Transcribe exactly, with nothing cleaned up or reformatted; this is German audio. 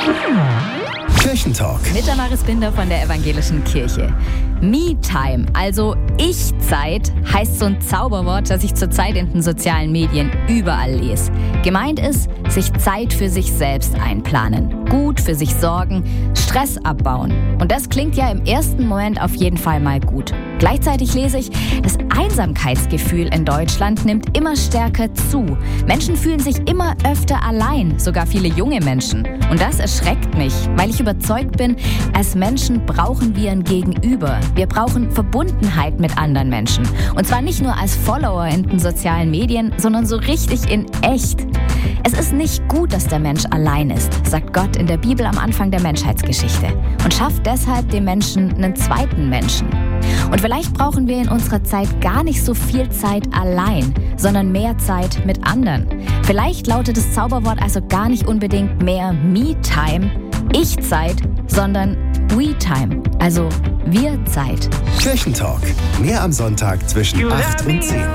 Kirchentalk. Mit der Maris Binder von der Evangelischen Kirche. Me-Time, also Ich-Zeit, heißt so ein Zauberwort, das ich zurzeit in den sozialen Medien überall lese. Gemeint ist, sich Zeit für sich selbst einplanen, gut für sich sorgen, Stress abbauen. Und das klingt ja im ersten Moment auf jeden Fall mal gut. Gleichzeitig lese ich, das Einsamkeitsgefühl in Deutschland nimmt immer stärker zu. Menschen fühlen sich immer öfter allein, sogar viele junge Menschen. Und das erschreckt mich, weil ich überzeugt bin, als Menschen brauchen wir ein Gegenüber. Wir brauchen Verbundenheit mit anderen Menschen. Und zwar nicht nur als Follower in den sozialen Medien, sondern so richtig in echt. Es ist nicht gut, dass der Mensch allein ist, sagt Gott in der Bibel am Anfang der Menschheitsgeschichte. Und schafft deshalb dem Menschen einen zweiten Menschen. Und vielleicht brauchen wir in unserer Zeit gar nicht so viel Zeit allein, sondern mehr Zeit mit anderen. Vielleicht lautet das Zauberwort also gar nicht unbedingt mehr Me-Time, Ich-Zeit, sondern We-Time, also Wir-Zeit. Kirchentalk. Mehr am Sonntag zwischen acht und zehn.